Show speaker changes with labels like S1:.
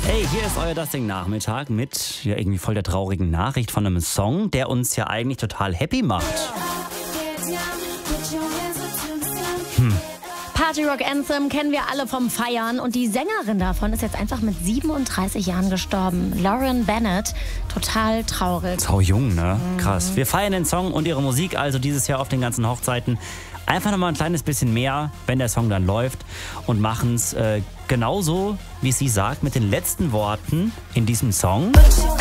S1: Hey, hier ist euer Das Ding Nachmittag mit ja irgendwie voll der traurigen Nachricht von einem Song, der uns ja eigentlich total happy macht.
S2: Party Rock Anthem kennen wir alle vom Feiern und die Sängerin davon ist jetzt einfach mit 37 Jahren gestorben. Lauren Bennett, total traurig.
S1: Sau jung, ne? Krass. Wir feiern den Song und ihre Musik also dieses Jahr auf den ganzen Hochzeiten. Einfach nochmal ein kleines bisschen mehr, wenn der Song dann läuft und machen es genauso, wie sie sagt, mit den letzten Worten in diesem Song.